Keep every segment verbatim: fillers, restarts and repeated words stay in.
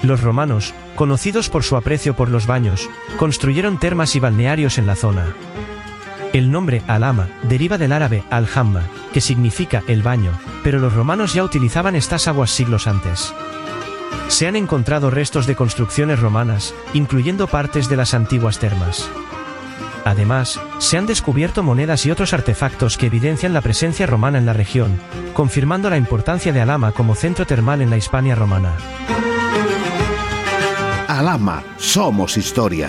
Los romanos, conocidos por su aprecio por los baños, construyeron termas y balnearios en la zona. El nombre Alhama deriva del árabe al-hamma, que significa el baño, pero los romanos ya utilizaban estas aguas siglos antes. Se han encontrado restos de construcciones romanas, incluyendo partes de las antiguas termas. Además, se han descubierto monedas y otros artefactos que evidencian la presencia romana en la región, confirmando la importancia de Alhama como centro termal en la Hispania romana. Alhama, somos historia.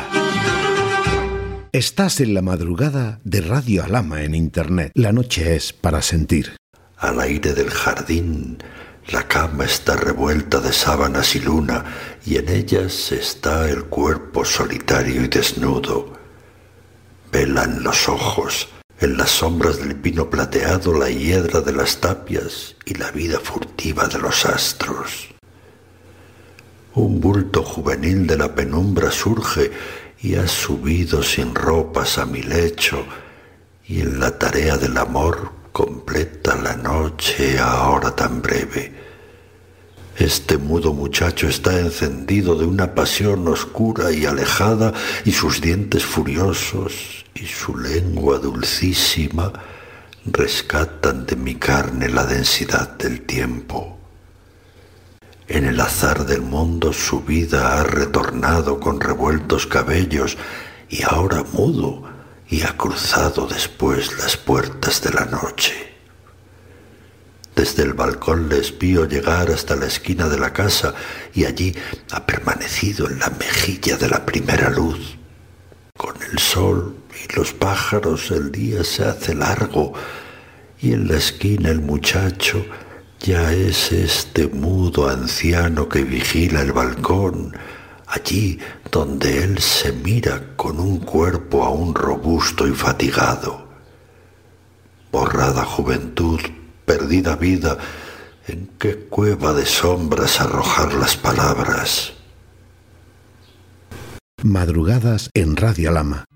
Estás en la madrugada de Radio Alhama en Internet. La noche es para sentir. Al aire del jardín, la cama está revuelta de sábanas y luna, y en ellas está el cuerpo solitario y desnudo. Velan los ojos, en las sombras del pino plateado, la hiedra de las tapias y la vida furtiva de los astros. Un bulto juvenil de la penumbra surge y ha subido sin ropas a mi lecho, y en la tarea del amor completa la noche ahora tan breve. Este mudo muchacho está encendido de una pasión oscura y alejada, y sus dientes furiosos y su lengua dulcísima rescatan de mi carne la densidad del tiempo. En el azar del mundo su vida ha retornado con revueltos cabellos, y ahora mudo y ha cruzado después las puertas de la noche. Desde el balcón le espío llegar hasta la esquina de la casa, y allí ha permanecido en la mejilla de la primera luz. Con el sol y los pájaros el día se hace largo, y en la esquina el muchacho ya es este mudo anciano que vigila el balcón, allí donde él se mira con un cuerpo aún robusto y fatigado. Borrada juventud, perdida vida, ¿en qué cueva de sombras arrojar las palabras? Madrugadas en Radio Alhama.